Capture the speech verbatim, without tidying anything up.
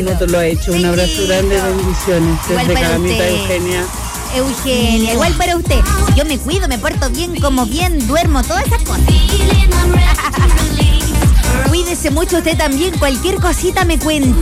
minutos lo ha hecho. Un abrazo grande, bendiciones. Igual Desde para Calamita, usted. Eugenia. Eugenia, igual para usted. Yo me cuido, me porto bien, como bien, duermo, todas esas cosas. Cuídese mucho usted también, cualquier cosita me cuenta.